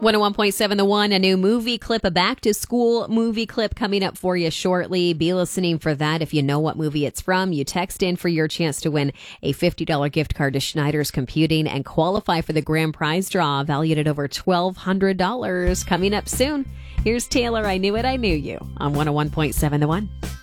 101.7 The One, a new movie clip, a back-to-school movie clip coming up for you shortly. Be listening for that. If you know what movie it's from, you text in for your chance to win a $50 gift card to Schneider's Computing and qualify for the grand prize draw valued at over $1,200 coming up soon. Here's Taylor, I Knew It, I Knew You on 101.7 The One.